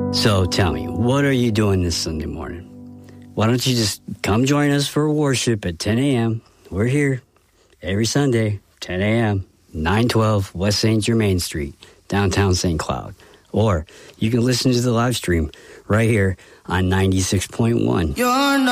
So tell me, what are you doing this Sunday morning? Why don't you just come join us for worship at 10 a.m.? We're here every Sunday, 10 a.m., 912 West St. Germain Street, downtown St. Cloud. Or you can listen to the live stream right here on 96.1.